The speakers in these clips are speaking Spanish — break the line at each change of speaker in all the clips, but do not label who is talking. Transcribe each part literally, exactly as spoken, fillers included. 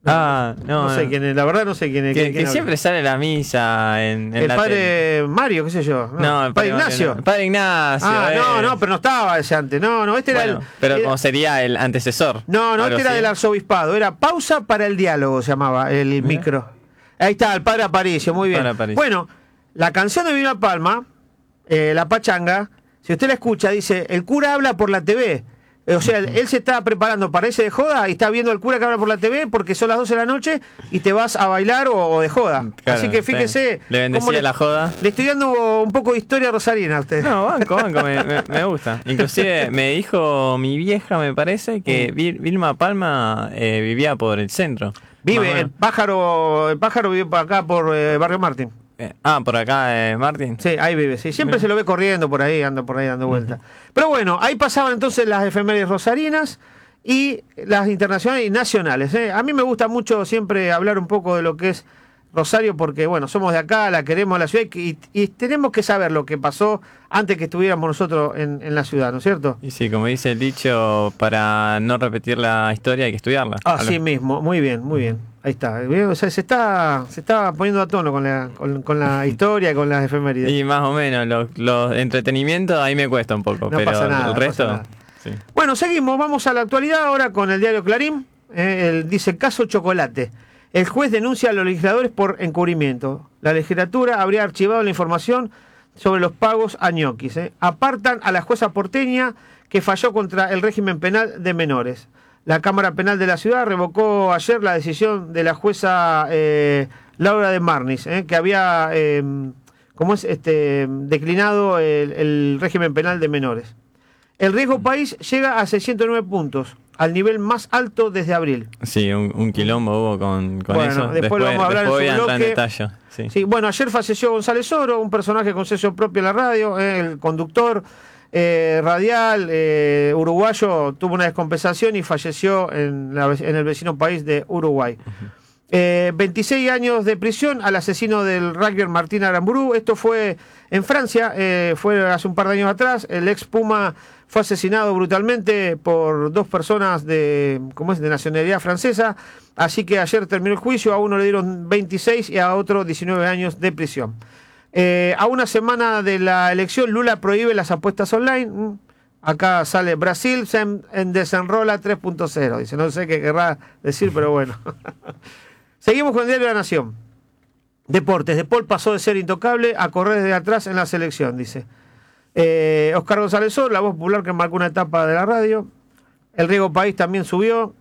Ah, no,
no sé
no.
quién es, la verdad no sé quién es.
Que,
quién,
que
quién
siempre sale la misa en, en
el
la
padre
tele.
Mario, qué sé yo. No,
No,
el padre Ignacio.
Mario no. Padre Ignacio.
Ah,
eh.
no, no, pero no estaba ese antes. No, no, este
Bueno,
era el.
pero
era-
como sería el antecesor.
no, no,
Algo
este era
así.
del arzobispado. Era Pausa para el Diálogo, se llamaba el
Mirá.
micro. Ahí está, el padre Aparicio, muy bien.
Padre Aparicio.
Bueno, la canción de Vilma Palma, eh, La Pachanga, si usted la escucha, dice: el cura habla por la T V. O sea, él se está preparando para irse de joda y está viendo al cura que habla por la T V porque son las doce de la noche y te vas a bailar o, o de joda.
Claro,
Así que fíjese.
sí. Le bendecía
cómo
la joda.
Le estoy dando un poco de historia rosarina a usted.
No, banco, banco, me, me, me gusta. Inclusive me dijo mi vieja, me parece, que Vil- Vilma Palma eh, vivía por el centro. Más o
Vive,
menos.
el pájaro, el pájaro vive por acá por eh, Barrio Martín.
Eh, ah, por acá, eh, Martín.
Sí, ahí vive, sí. Siempre
Mira.
se lo ve corriendo por ahí, anda por ahí dando vueltas. Pero bueno, ahí pasaban entonces las efemérides rosarinas y las internacionales y nacionales. ¿eh? A mí me gusta mucho siempre hablar un poco de lo que es Rosario porque, bueno, somos de acá, la queremos la ciudad y, y tenemos que saber lo que pasó antes que estuviéramos nosotros en, en la ciudad, ¿no es cierto?
Y sí, como dice el dicho, para no repetir la historia hay que estudiarla.
Así mismo, muy bien, muy bien. Ahí está. O sea, se está, se está poniendo a tono con la, con, con la historia y con las efemérides.
Y más o menos, los, los entretenimientos ahí me cuesta un poco,
No
pero
pasa nada,
el
no
resto...
pasa nada.
Sí.
Bueno, seguimos, vamos a la actualidad ahora con el diario Clarín. Eh, el, dice caso Chocolate. El juez denuncia a los legisladores por encubrimiento. La legislatura habría archivado la información sobre los pagos a ñoquis. Eh. Apartan a la jueza porteña que falló contra el régimen penal de menores. La Cámara Penal de la Ciudad revocó ayer la decisión de la jueza eh, Laura de Marnis, eh, que había eh, ¿cómo es? Este, declinado el, el régimen penal de menores. El riesgo país llega a seiscientos nueve puntos, al nivel más alto desde abril.
Sí, un, un quilombo hubo con, con
Bueno,
eso.
después lo vamos a hablar en
después
su
voy a entrar en
bloque.
detalle. Sí.
Sí, bueno, ayer falleció González Oro, un personaje con sello propio en la radio, eh, el conductor eh, radial eh, uruguayo, tuvo una descompensación y falleció en, la, en el vecino país de Uruguay. Uh-huh. Eh, veintiséis años de prisión al asesino del rugby Martín Aramburu. Esto fue en Francia, eh, fue hace un par de años atrás. El ex Puma fue asesinado brutalmente por dos personas de, ¿cómo es?, de nacionalidad francesa. Así que ayer terminó el juicio, a uno le dieron veintiséis y a otro diecinueve años de prisión. Eh, a una semana de la elección, Lula prohíbe las apuestas online. Acá sale Brasil se en desenrola tres punto cero. Dice, no sé qué querrá decir, pero bueno. Seguimos con el diario de la Nación. Deportes. De Paul pasó de ser intocable a correr desde atrás en la selección, dice. Eh, Oscar González Or, la voz popular que marcó una etapa de la radio. El riego país también subió.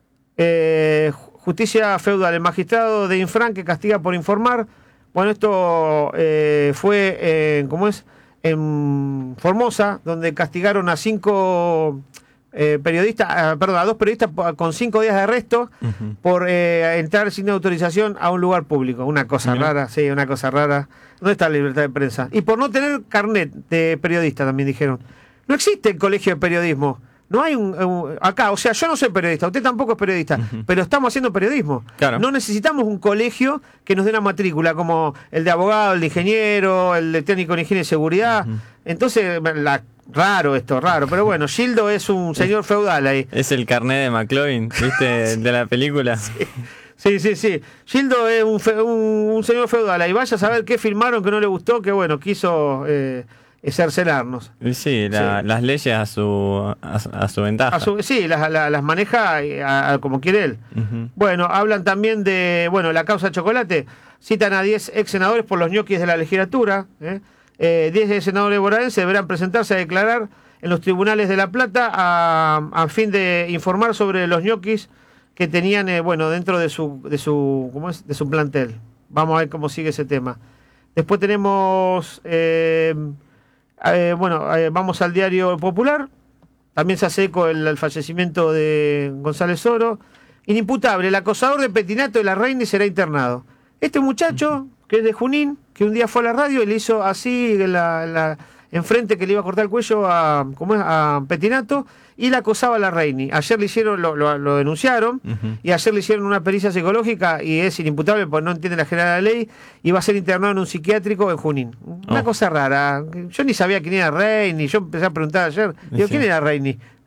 Eh, justicia feudal. El magistrado de Infran que castiga por informar. Bueno, esto eh, fue, eh, ¿cómo es? En Formosa, donde castigaron a cinco... Eh, periodistas, eh, perdón, a dos periodistas con cinco días de arresto uh-huh. por eh, entrar sin autorización a un lugar público. Una cosa uh-huh. rara, sí, una cosa rara. ¿Dónde está la libertad de prensa? Y por no tener carnet de periodista, también dijeron. No existe el colegio de periodismo. No hay un, un acá, o sea, yo no soy periodista, usted tampoco es periodista, uh-huh. pero estamos haciendo periodismo.
Claro.
No necesitamos un colegio que nos dé una matrícula como el de abogado, el de ingeniero, el de técnico en higiene y seguridad. Uh-huh. Entonces, la raro esto, raro, pero bueno, Gildo es un señor feudal ahí.
Es el carnet de McLovin, ¿viste? De la película.
Sí, sí, sí. sí. Gildo es un, fe, un, un señor feudal ahí. Vaya a saber qué filmaron que no le gustó, que bueno, quiso eh, cercenarnos.
Sí, la, sí, las leyes a su a, a su ventaja.
A su, sí, las, las, las maneja a, a, como quiere él. Uh-huh. Bueno, hablan también de, bueno, la causa Chocolate. Citan a diez ex senadores por los ñoquis de la legislatura, ¿eh? Eh, diez senadores bonaerenses deberán presentarse a declarar en los tribunales de La Plata a, a fin de informar sobre los ñoquis que tenían eh, bueno, dentro de su, de su ¿cómo es? de su plantel. Vamos a ver cómo sigue ese tema. Después tenemos eh, eh, bueno, eh, vamos al Diario Popular. También se hace eco el, el fallecimiento de González Oro. Inimputable, el acosador de Petinato de la Reina será internado. Este muchacho, que es de Junín, que un día fue a la radio y le hizo así la, la, enfrente que le iba a cortar el cuello a, ¿cómo es? a Petinato y la acosaba a la Reini. Ayer le hicieron, lo, lo, lo denunciaron uh-huh. y ayer le hicieron una pericia psicológica y es inimputable porque no entiende la general de la ley y va a ser internado en un psiquiátrico en Junín. Una oh. cosa rara. Yo ni sabía quién era Reini, yo empecé a preguntar ayer, digo, sí. ¿quién era Reini?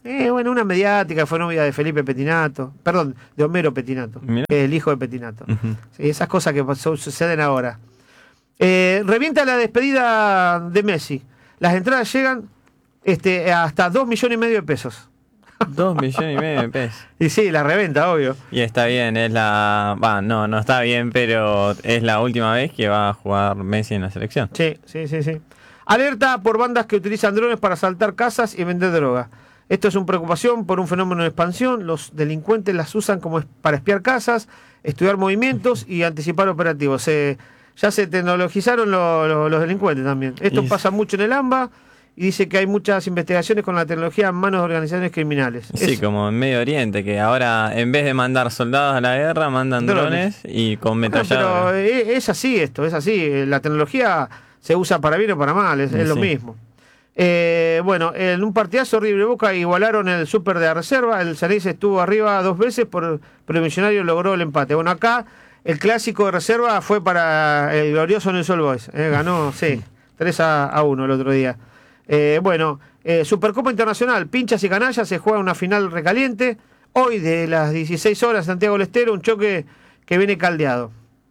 Eh, bueno, una mediática, fue novia de Felipe Pettinato, perdón, de Homero Pettinato, el hijo de Pettinato. Uh-huh. Sí, esas cosas que pasó, suceden ahora. Eh, revienta la despedida de Messi. Las entradas llegan este, hasta dos millones y medio de pesos.
Dos millones y medio de pesos.
Y sí, la reventa, obvio.
Y está bien, es la... Va, no, no está bien, pero es la última vez que va a jugar Messi en la selección.
Sí, sí, sí, sí. Alerta por bandas que utilizan drones para asaltar casas y vender droga. Esto es una preocupación por un fenómeno de expansión. Los delincuentes las usan como para espiar casas, estudiar movimientos y anticipar operativos. Se, ya se tecnologizaron lo, lo, los delincuentes también. Esto y... pasa mucho en el AMBA. Y dice que hay muchas investigaciones con la tecnología en manos de organizaciones criminales.
Sí, es... como en Medio Oriente, que ahora en vez de mandar soldados a la guerra, mandan drones, drones y con metralladora.
Pero es así esto, es así. La tecnología se usa para bien o para mal, es, sí. es lo mismo. Eh, bueno, en un partidazo River Boca igualaron el súper de la reserva. El Ceneice estuvo arriba dos veces, por, pero el Millonario logró el empate. Bueno, acá el clásico de reserva fue para el glorioso Newell's Boys. Eh, ganó, sí, tres a uno el otro día. Eh, bueno, eh, Supercopa Internacional, Pinchas y Canallas, se juega una final recaliente. Hoy de las dieciséis horas, Santiago del Estero, un choque que viene caldeado.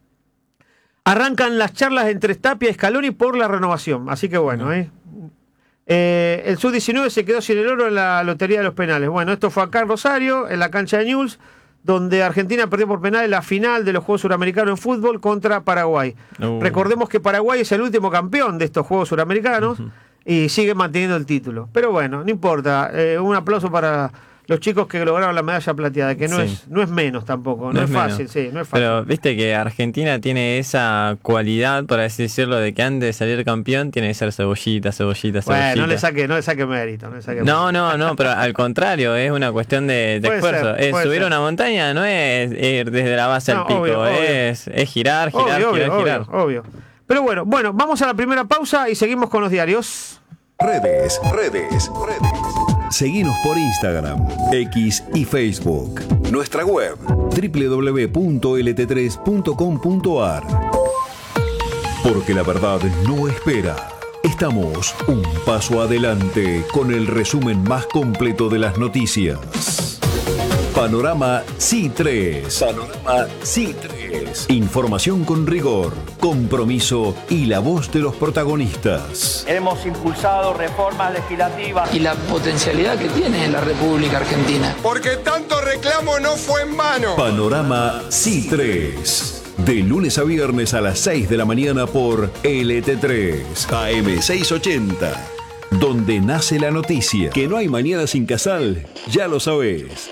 Arrancan las charlas entre Tapia y Scaloni por la renovación, así que bueno, eh. Eh, el sub diecinueve se quedó sin el oro en la lotería de los penales. Bueno, esto fue acá en Rosario, en la cancha de Newell's, donde Argentina perdió por penales la final de los Juegos Suramericanos en fútbol contra Paraguay. Uh. Recordemos que Paraguay es el último campeón de estos Juegos Suramericanos. Uh-huh. Y sigue manteniendo el título. Pero bueno, no importa. Eh, un aplauso para los chicos que lograron la medalla plateada, que no, sí. es, no es menos tampoco. No, no es, es fácil, sí, no es fácil.
Pero viste que Argentina tiene esa cualidad, por así decirlo, de que antes de salir campeón tiene que ser cebollita, cebollita, cebollita.
Bueno, no le saque, no le saque mérito. No, le saque
no,
mérito.
no, no, pero al contrario, es una cuestión de, de esfuerzo. Ser, es subir ser. una montaña, no es ir desde la base no, al pico,
obvio,
es, obvio. es girar, girar,
obvio,
girar,
obvio,
girar.
Obvio, obvio. Pero bueno, bueno, vamos a la primera pausa y seguimos con los diarios.
Redes, redes, redes. Seguinos por Instagram, X y Facebook. Nuestra web, doble u doble u doble u punto ele te tres punto com punto a r. Porque la verdad no espera. Estamos un paso adelante con el resumen más completo de las noticias. Panorama C I tres. Panorama C I tres. Información con rigor, compromiso y la voz de los protagonistas.
Hemos impulsado reformas legislativas.
Y la potencialidad que tiene la República Argentina.
Porque tanto reclamo no fue en vano.
Panorama C I tres. De lunes a viernes a las seis de la mañana por L T tres, A M seiscientos ochenta. Donde nace la noticia. Que no hay mañana sin Casal, ya lo sabés.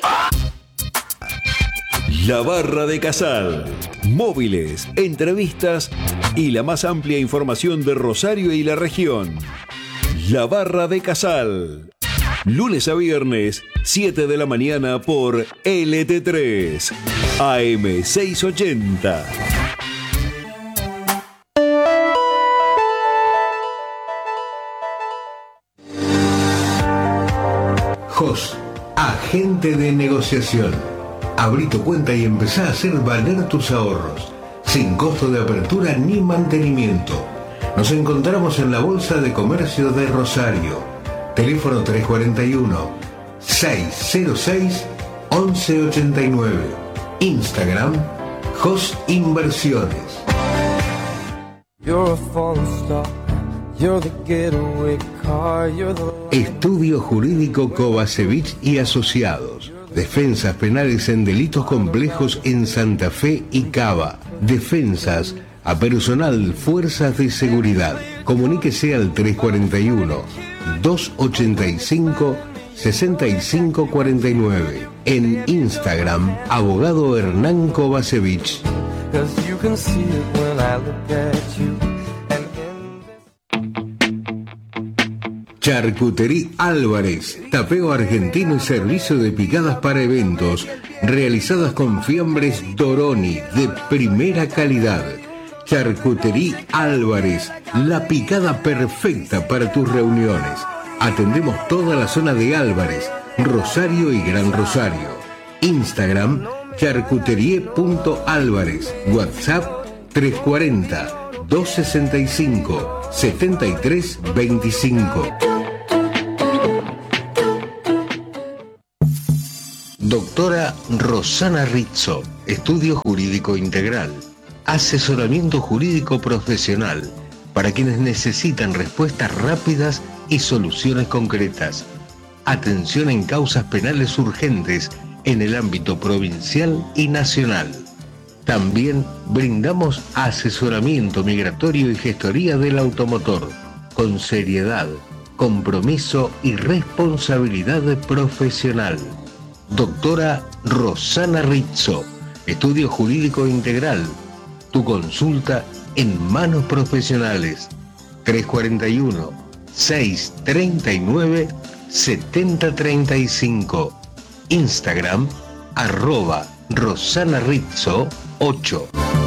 La Barra de Casal. Móviles, entrevistas y la más amplia información de Rosario y la región. La Barra de Casal. Lunes a viernes, siete de la mañana por L T tres, A M seiscientos ochenta.
J O S, agente de negociación. Abrí tu cuenta y empezá a hacer valer tus ahorros, sin costo de apertura ni mantenimiento. Nos encontramos en la Bolsa de Comercio de Rosario. Teléfono tres cuatro uno, seis cero seis, once ochenta y nueve. Instagram, J O S Inversiones. Estudio Jurídico Kovacevic y Asociados. Defensas penales en delitos complejos en Santa Fe y Cava. Defensas a personal, fuerzas de seguridad. Comuníquese al tres cuatro uno, dos ochenta y cinco, sesenta y cinco cuarenta y nueve. En Instagram, abogado Hernán Kovacevic. Charcutería Álvarez, tapeo argentino y servicio de picadas para eventos, realizadas con fiambres Doroni de primera calidad. Charcutería Álvarez, la picada perfecta para tus reuniones. Atendemos toda la zona de Álvarez, Rosario y Gran Rosario. Instagram, charcuterie punto álvarez. WhatsApp, tres cuatro cero, dos sesenta y cinco, setenta y tres veinticinco. Doctora Rosana Rizzo, Estudio Jurídico Integral. Asesoramiento jurídico profesional para quienes necesitan respuestas rápidas y soluciones concretas. Atención en causas penales urgentes en el ámbito provincial y nacional. También brindamos asesoramiento migratorio y gestoría del automotor, con seriedad, compromiso y responsabilidad profesional. Doctora Rosana Rizzo, Estudio Jurídico Integral. Tu consulta en manos profesionales. tres cuatro uno, seis tres nueve, siete cero tres cinco. Instagram, arroba Rosana Rizzo ocho.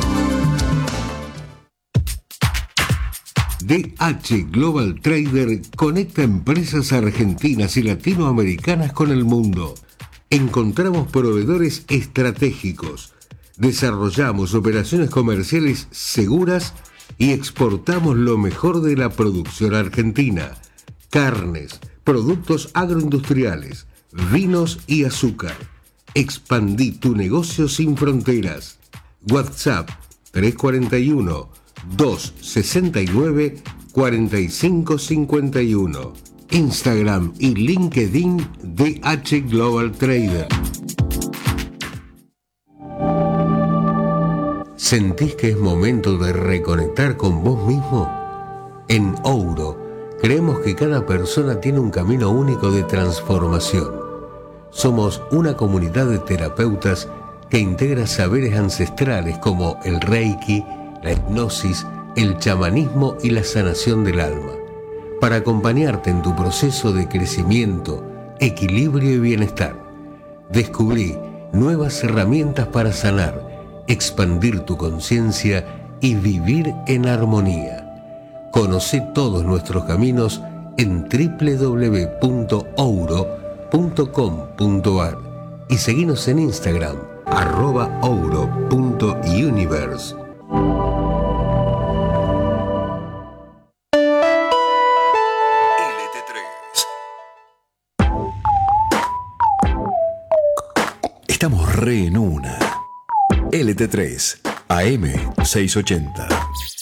D H Global Trader conecta empresas argentinas y latinoamericanas con el mundo. Encontramos proveedores estratégicos, desarrollamos operaciones comerciales seguras y exportamos lo mejor de la producción argentina: carnes, productos agroindustriales, vinos y azúcar. Expandí tu negocio sin fronteras. WhatsApp tres cuatro uno, dos seis nueve, cuatro cinco cinco uno. Instagram y LinkedIn D H Global Trader. ¿Sentís que es momento de reconectar con vos mismo? En Ouro, creemos que cada persona tiene un camino único de transformación. Somos una comunidad de terapeutas que integra saberes ancestrales como el Reiki, la hipnosis, el chamanismo y la sanación del alma, para acompañarte en tu proceso de crecimiento, equilibrio y bienestar. Descubrí nuevas herramientas para sanar, expandir tu conciencia y vivir en armonía. Conoce todos nuestros caminos en doble u doble u doble u punto ouro punto com punto a r y seguinos en Instagram, arroba ouro punto universe.
Estamos re en una. L T tres, A M seiscientos ochenta.